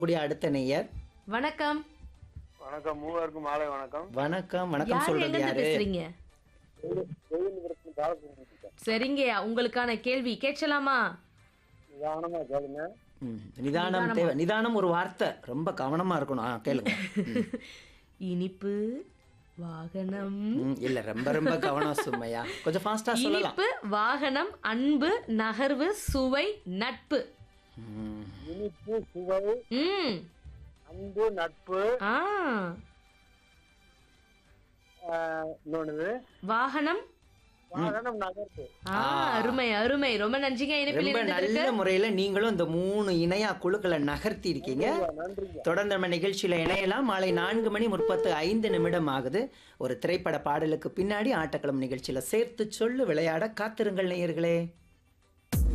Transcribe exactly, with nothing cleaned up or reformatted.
கூடிய அடுத்த நேயர். வணக்கம். வணக்கம். மூவருக்கும் மாலை வணக்கம். வணக்கம். வணக்கம் யார் சொல்றது எங்கிருந்து யாரு? பேசுறீங்க? கோவிந்தபுரத்துல பாலசுப்ரமணியம். சரிங்கய்யா, உங்களுக்கான கேள்வி கேட்கலாமா? நிதானமா கேளுங்க. ம், நிதானம் நிதானமா. தேவை. நிதானம் ஒரு வார்த்தை. ரொம்ப கவனமா இருக்கணும். ஆ, கேளுங்க. ம், இனிப்பு வாகனம். ம், இல்ல ரொம்ப ரொம்ப கவனம் சும்மையா. கொஞ்சம் ஃபாஸ்டா சொல்லலாம். இனிப்பு வாகனம் அன்பு நகர்வு சுவை நட்பு. ம், இனிப்பு, சுவை, ம் அன்பு, நட்பு. ஆ ஆஹ், இன்னொன்னு வாகனம். வாகனம், நகர்வு. ஆ அருமை அருமை. ரொம்ப நன்றிங்க இனிப்பில் ரொம்ப இருந்ததற்கு. நல்ல முறையில நீங்களும் இந்த மூணு இணையா குழுக்களை நகர்த்தி இருக்கீங்க. நன்றிங்க. தொடர்ந்து நம்ம நிகழ்ச்சியில இணையலாம். மாலை நான்கு மணி முப்பத்து ஐந்து நிமிடம் ஆகுது. ஒரு திரைப்பட பாடலுக்கு பின்னாடி ஆட்டக்களம் நிகழ்ச்சியில சேர்த்து சொல்லு விளையாட காத்திருங்கள் நேயர்களே.